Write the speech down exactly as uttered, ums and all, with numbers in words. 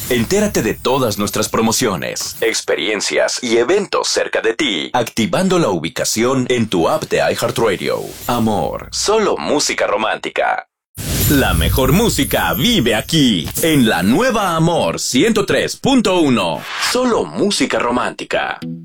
Entérate de todas nuestras promociones, experiencias y eventos cerca de ti, activando la ubicación en tu app de iHeartRadio. Amor, solo música romántica. La mejor música vive aquí, en la nueva Amor ciento tres punto uno. Solo música romántica.